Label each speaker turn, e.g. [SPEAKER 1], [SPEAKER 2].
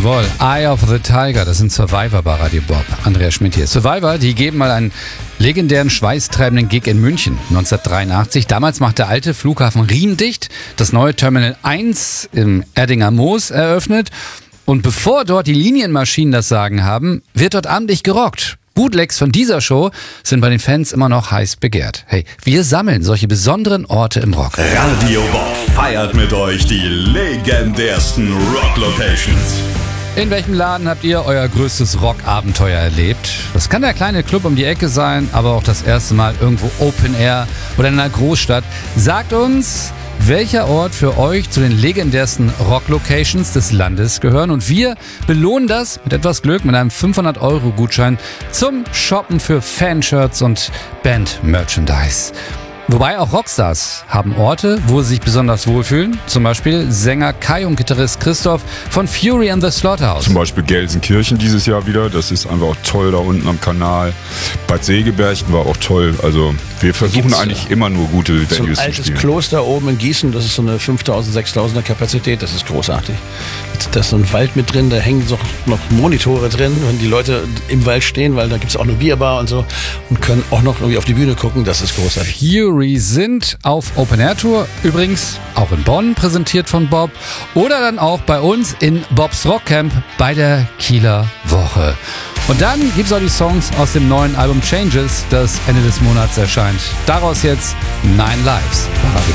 [SPEAKER 1] Jawohl, Eye of the Tiger, das sind Survivor bei Radio Bob. Andreas Schmidt hier. Survivor, die geben mal einen legendären, schweißtreibenden Gig in München 1983. Damals macht der alte Flughafen Riem dicht, das neue Terminal 1 im Erdinger Moos eröffnet. Und bevor dort die Linienmaschinen das Sagen haben, wird dort amtlich gerockt. Bootlegs von dieser Show sind bei den Fans immer noch heiß begehrt. Hey, wir sammeln solche besonderen Orte im Rock.
[SPEAKER 2] Radio Bob feiert mit euch die legendärsten Rock-Locations.
[SPEAKER 1] In welchem Laden habt ihr euer größtes Rock-Abenteuer erlebt? Das kann der kleine Club um die Ecke sein, aber auch das erste Mal irgendwo Open Air oder in einer Großstadt. Sagt uns, welcher Ort für euch zu den legendärsten Rock-Locations des Landes gehören. Und wir belohnen das mit etwas Glück mit einem 500-Euro-Gutschein zum Shoppen für Fanshirts und Band-Merchandise. Wobei auch Rockstars haben Orte, wo sie sich besonders wohlfühlen. Zum Beispiel Sänger Kai und Gitarrist Christoph von Fury and the Slaughterhouse.
[SPEAKER 3] Zum Beispiel Gelsenkirchen dieses Jahr wieder. Das ist einfach auch toll da unten am Kanal. Bad Segeberg war auch toll. Also wir versuchen eigentlich immer nur gute Venues zu spielen.
[SPEAKER 4] So ein altes Kloster oben in Gießen, das ist so eine 5.000, 6.000er Kapazität. Das ist großartig. Da ist so ein Wald mit drin, da hängen so noch Monitore drin, wenn die Leute im Wald stehen, weil da gibt es auch eine Bierbar und so und können auch noch irgendwie auf die Bühne gucken. Das ist großartig.
[SPEAKER 1] Fury sind auf Open-Air-Tour, übrigens auch in Bonn, präsentiert von Bob, oder dann auch bei uns in Bobs Rockcamp bei der Kieler Woche. Und dann gibt es auch die Songs aus dem neuen Album Changes, das Ende des Monats erscheint. Daraus jetzt 9 Lives.